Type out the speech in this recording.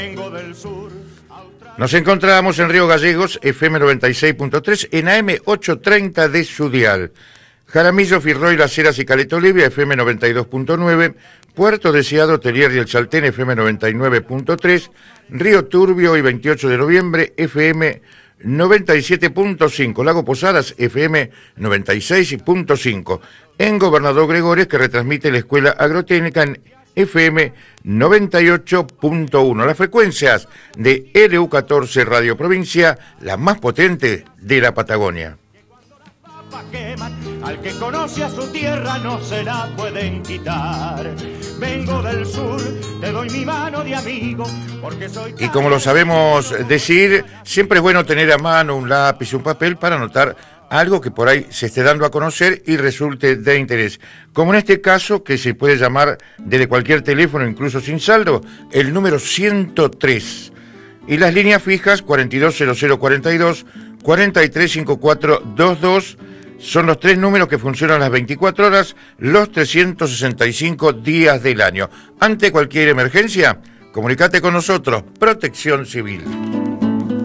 Nos encontramos en Río Gallegos, FM 96.3, en AM 830 de su dial. Jaramillo, Firroy, Las Heras y Caleta Olivia, FM 92.9, Puerto Deseado, Telier y El Chaltén, FM 99.3, Río Turbio y 28 de noviembre, FM 97.5, Lago Posadas, FM 96.5, en Gobernador Gregores, que retransmite la Escuela Agrotécnica en FM 98.1, las frecuencias de LU14 Radio Provincia, la más potente de la Patagonia. Al que conoce a su tierra no se la pueden quitar. Vengo del sur, te doy mi mano de amigo, porque soy... Y como lo sabemos decir, siempre es bueno tener a mano un lápiz y un papel para anotar algo que por ahí se esté dando a conocer y resulte de interés. Como en este caso, que se puede llamar desde cualquier teléfono, incluso sin saldo, el número 103. Y las líneas fijas 420042, 435422, son los 3 números que funcionan las 24 horas, los 365 días del año. Ante cualquier emergencia, comunícate con nosotros, Protección Civil.